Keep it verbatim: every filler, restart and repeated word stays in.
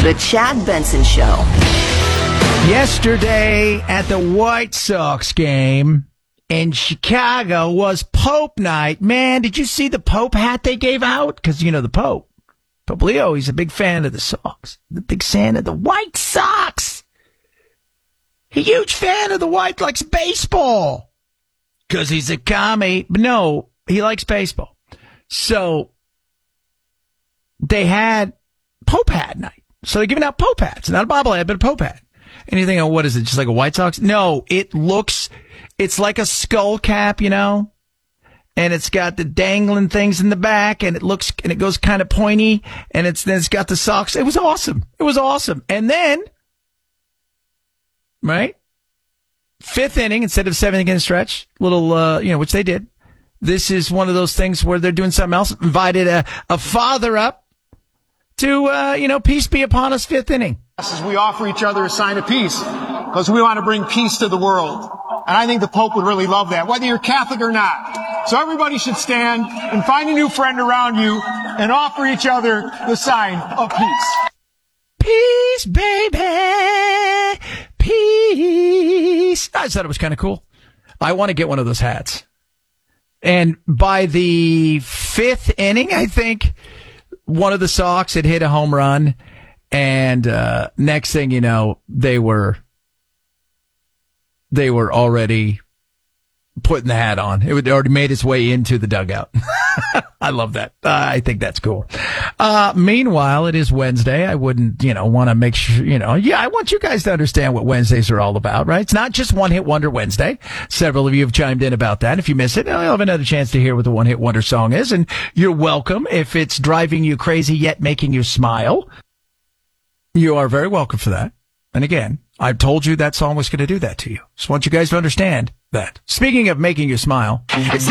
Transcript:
The Chad Benson Show. Yesterday at the White Sox game in Chicago was Pope night. Man, did you see the Pope hat they gave out? Because, you know, the Pope, Pope Leo, he's a big fan of the Sox. The big fan of the White Sox. A huge fan of the White, likes baseball. Because he's a commie. But no, he likes baseball. So they had Pope hat night. So they're giving out Pope hats. Not a bobblehead, but a Pope hat. And you think, oh, what is it? Just like a White Sox? No, it looks, it's like a skull cap, you know? And it's got the dangling things in the back, and it looks, and it goes kind of pointy, and it's, then it's got the Sox. It was awesome. It was awesome. And then, right? Fifth inning instead of seventh inning stretch, little, uh, you know, which they did. This is one of those things where they're doing something else. Invited a, a father up to, uh, you know, peace be upon us, fifth inning. As we offer each other a sign of peace, because we want to bring peace to the world. And I think the Pope would really love that, whether you're Catholic or not. So everybody should stand and find a new friend around you and offer each other the sign of peace. Peace, baby. Peace. I just thought it was kind of cool. I want to get one of those hats. And by the fifth inning, I think, one of the Sox had hit a home run, and uh, next thing you know, they were they were already putting the hat on. It had already made its way into the dugout. I love that. Uh, I think that's cool. Uh, meanwhile, it is Wednesday. I wouldn't, you know, want to make sure, you know, yeah, I want you guys to understand what Wednesdays are all about, right? It's not just One Hit Wonder Wednesday. Several of you have chimed in about that. If you miss it, I'll have another chance to hear what the One Hit Wonder song is, and you're welcome. If it's driving you crazy yet making you smile, you are very welcome for that. And again, I told you that song was going to do that to you. Just want you guys to understand that. Speaking of making you smile, it's